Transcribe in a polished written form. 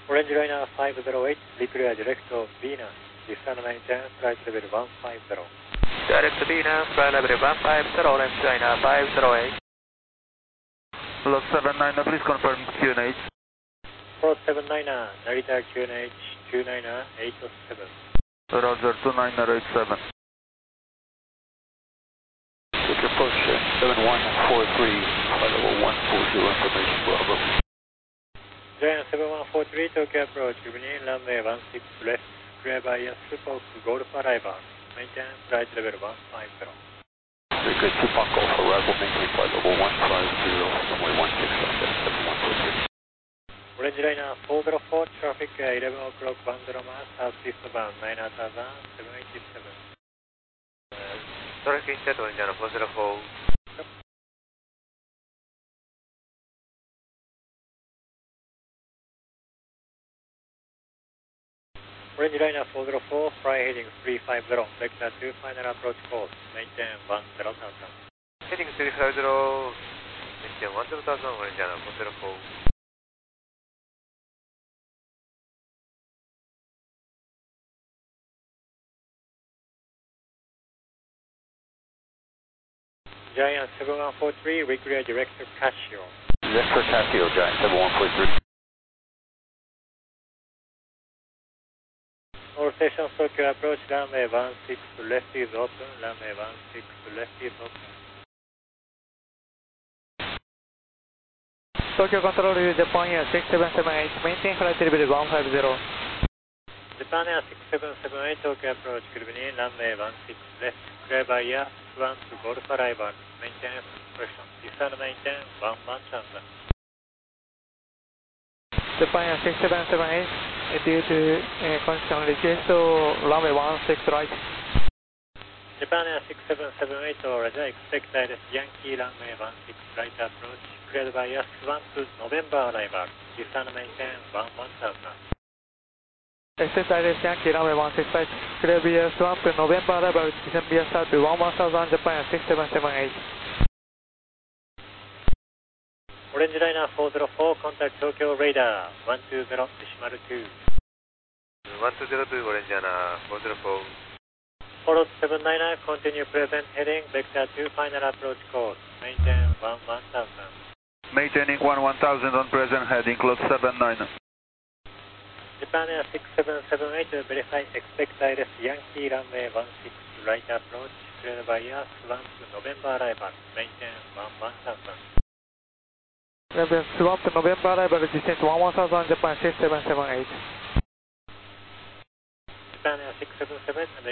Orange Liner 508, declare direct of Venus, descend maintain, flight level 150. Direct Venus, flight level 150, Orange Liner 508. Lot 79, please confirm QNH. Lot 79, Narita QNH 29807. Roger, 29087. Take approach 7143, flight level 140, information Bravo. Giant 7143, Tokyo approach, evening, runway 16 left, clear by Super Golf arrival, maintain flight level 150. Very good, Tupac Golf arrival, maintain flight level 150, runway 16 left, 7143. Orange Liner 404, traffic 11 o'clock, 10 miles, southeast bound, 9000, 787. Traffic inset, Orange Liner 404. Orange Liner 404, fly heading 350, vector 2, final approach course, maintain 10,000. Heading 350, maintain 10,000, Orange Liner 404. Giant 7143, recreate director Casio. Director Casio, Giant 7143. All stations Tokyo approach, runway 16 left is open, runway 16 left is open. Tokyo Control, Japan Air 6778, maintain flight level 150. Japan Air 6778, Tokyo approach, good evening, runway 16 left, clear by air, Swan to Golf arrival, maintain suppression, descend maintain 11,000. Japan Air 6778, due to condition reduced to runway 16 right. Japan Air 6778, Roger, expect direct Yankee runway 16 right approach, cleared by air, Swan to November arrival, descend maintain 11,000. Expect direct Yankee runway 16 right, clear via Swan to November arrival, descend via start to 11,000, Japan Air 6778. Orange Liner 404, contact Tokyo radar 120, decimal 2. 1202, Orange Liner 404. Follow 799, continue present heading, vector 2, final approach course, maintain 11,000. Maintaining 11,000 on present heading, Lot 79. Japan Air 6778, verify expect direct Yankee runway 16 right approach, cleared by air, Swan to November arrival, maintain 11,000. Swan to November arrival, distance 11,000, Japan 6778. Japan Air 677,